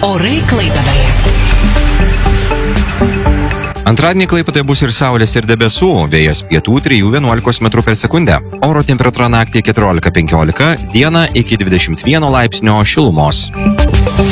Orai Klaipėdoje. Antradienį Klaipėdoje bus ir saulės, ir debesų, vėjas pietų 3–11 m/s. Oro temperatūra naktį 14–15, dieną iki 21 laipsnio šilumos.